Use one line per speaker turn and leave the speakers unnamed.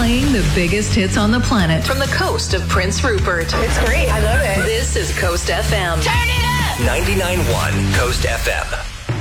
Playing the biggest hits on the planet from the coast of Prince Rupert.
It's great. I love it.
This is Coast FM.
Turn it up!
99.1 Coast FM.